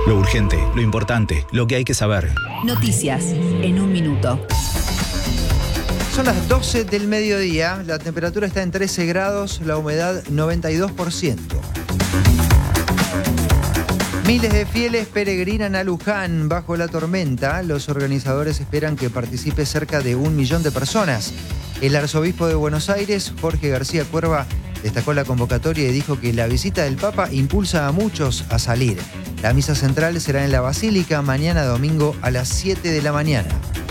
Lo urgente, lo importante, lo que hay que saber. Noticias en un minuto. Son las 12 del mediodía, la temperatura está en 13 grados, la humedad 92%. Miles de fieles peregrinan a Luján bajo la tormenta. Los organizadores esperan que participe cerca de 1 millón de personas. El arzobispo de Buenos Aires, Jorge García Cuerva, destacó la convocatoria y dijo que la visita del Papa impulsa a muchos a salir. La misa central será en la Basílica mañana domingo a las 7 de la mañana.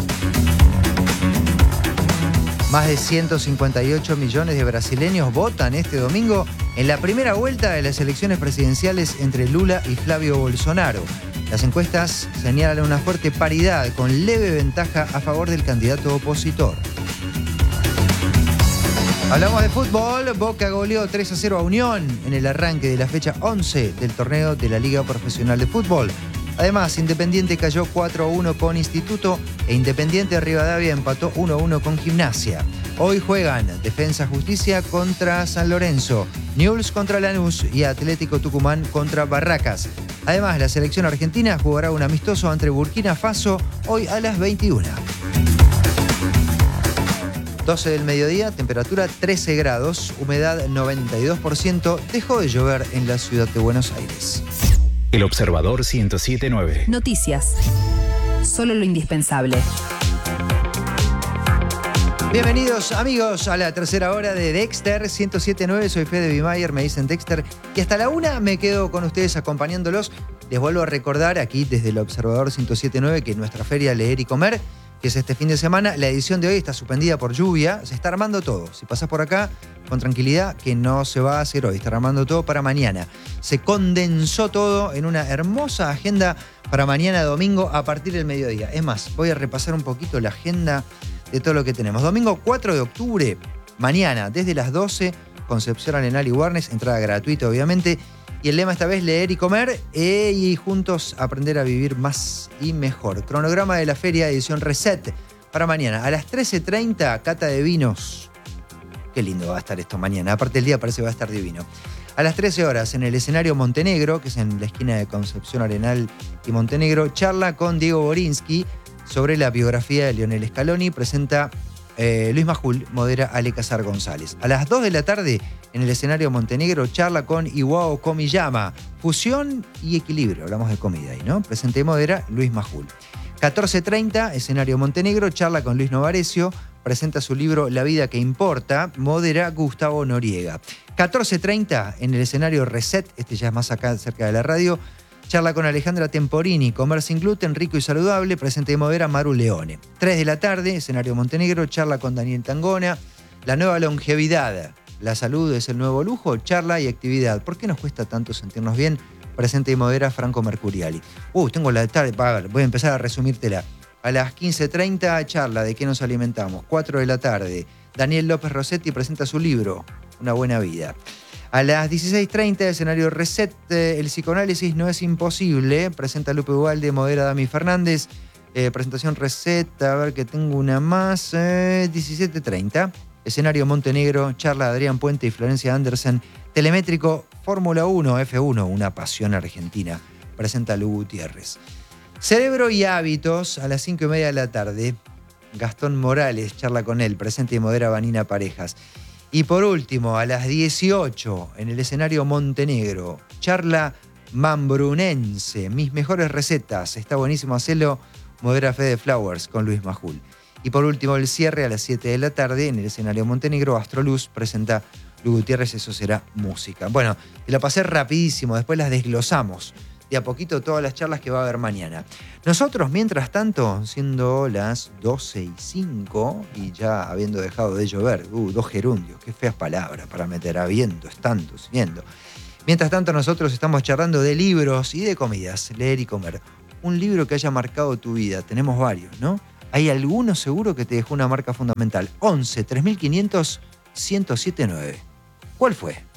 Más de 158 millones de brasileños votan este domingo en la primera vuelta de las elecciones presidenciales entre Lula y Flavio Bolsonaro. Las encuestas señalan una fuerte paridad con leve ventaja a favor del candidato opositor. Hablamos de fútbol. Boca goleó 3-0 a Unión en el arranque de la fecha 11 del torneo de la Liga Profesional de Fútbol. Además, Independiente cayó 4-1 con Instituto e Independiente Rivadavia empató 1-1 con Gimnasia. Hoy juegan Defensa Justicia contra San Lorenzo, Newell's contra Lanús y Atlético Tucumán contra Barracas. Además, la selección argentina jugará un amistoso ante Burkina Faso hoy a las 21. 12 del mediodía, temperatura 13 grados, humedad 92%. Dejó de llover en la ciudad de Buenos Aires. El Observador 107.9. Noticias. Solo lo indispensable. Bienvenidos amigos a la tercera hora de Dexter 107.9. Soy Fede Bimayer, me dicen Dexter. Y hasta la 1 me quedo con ustedes acompañándolos. Les vuelvo a recordar aquí desde el Observador 107.9 que nuestra feria Leer y Comer, que es este fin de semana, la edición de hoy está suspendida por lluvia. Se está armando todo. Si pasás por acá, con tranquilidad, que no se va a hacer hoy. Está armando todo para mañana. Se condensó todo en una hermosa agenda para mañana domingo a partir del mediodía. Es más, voy a repasar un poquito la agenda de todo lo que tenemos. Domingo 4 de octubre, mañana, desde las 12, Concepción Arenal y Warnes, entrada gratuita obviamente. Y el lema esta vez, leer y comer, y juntos aprender a vivir más y mejor. Cronograma de la feria, edición Reset, para mañana. A las 13:30, cata de vinos. Qué lindo va a estar esto mañana. Aparte el día parece que va a estar divino. A las 13 horas, en el escenario Montenegro, que es en la esquina de Concepción Arenal y Montenegro, charla con Diego Borinsky sobre la biografía de Lionel Scaloni. Presenta Luis Majul, modera Ale Casar González. A las 2 de la tarde, en el escenario Montenegro, charla con Iwao Komiyama. Fusión y equilibrio. Hablamos de comida ahí, ¿no? Presenta y modera Luis Majul. 14:30, escenario Montenegro, charla con Luis Novarecio. Presenta su libro La vida que importa. Modera Gustavo Noriega. 14:30, en el escenario Reset, este ya es más acá cerca de la radio, charla con Alejandra Temporini, Comer sin gluten, rico y saludable. Presenta y modera Maru Leone. 3 de la tarde, escenario Montenegro, charla con Daniel Tangona. La nueva longevidad. La salud es el nuevo lujo, charla y actividad. ¿Por qué nos cuesta tanto sentirnos bien? Presenta y modera Franco Mercuriali. Tengo la tarde, voy a empezar a resumírtela. A las 15:30, charla de qué nos alimentamos. 4 de la tarde, Daniel López Rossetti presenta su libro, Una buena vida. A las 16:30, escenario Reset, el psicoanálisis no es imposible. Presenta Lupe Ubalde, modera Dami Fernández. Presentación Reset, a ver que tengo una más. 17:30. Escenario Montenegro, charla de Adrián Puente y Florencia Andersen. Telemétrico, Fórmula 1, F1, una pasión argentina. Presenta Lu Gutiérrez. Cerebro y hábitos, a las 5:30 de la tarde. Gastón Morales, charla con él. Presenta y modera Vanina Parejas. Y por último, a las 18, en el escenario Montenegro, charla Mambrunense, mis mejores recetas. Está buenísimo hacerlo. Modera Fede Flowers con Luis Majul. Y por último, el cierre a las 7 de la tarde en el escenario Montenegro, Astroluz presenta Lu Gutiérrez, eso será música. Bueno, te la pasé rapidísimo, después las desglosamos de a poquito todas las charlas que va a haber mañana. Nosotros, mientras tanto, siendo las 12:05 y ya habiendo dejado de llover, dos gerundios, qué feas palabras para meter, habiendo, estando, siendo. Mientras tanto, nosotros estamos charlando de libros y de comidas, leer y comer. Un libro que haya marcado tu vida, tenemos varios, ¿no? Hay alguno seguro que te dejó una marca fundamental. 11 3500 1079. ¿Cuál fue?